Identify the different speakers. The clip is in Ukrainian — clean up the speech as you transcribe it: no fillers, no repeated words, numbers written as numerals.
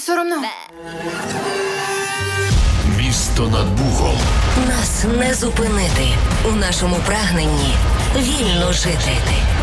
Speaker 1: соромно.
Speaker 2: Місто над Бугом.
Speaker 3: Нас не зупинити у нашому прагненні вільно жити.